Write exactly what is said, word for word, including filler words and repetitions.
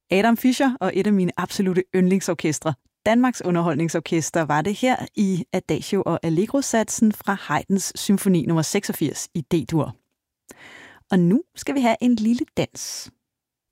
Adam Fischer og et af mine absolute yndlingsorkestre, Danmarks Underholdningsorkester, var det her i Adagio og Allegro-satsen fra Haydns symfoni nummer seksogfirs i D-dur. Og nu skal vi have en lille dans.